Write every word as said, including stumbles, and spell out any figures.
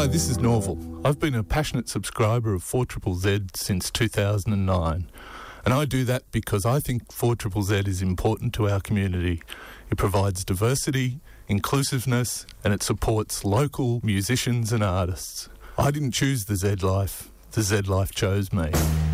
Hi, this is Norval. I've been a passionate subscriber of four Z Z Z since two thousand nine, and I do that because I think four Z Z Z is important to our community. It provides diversity, inclusiveness, and it supports local musicians and artists. I didn't choose the Z Life, the Z Life chose me.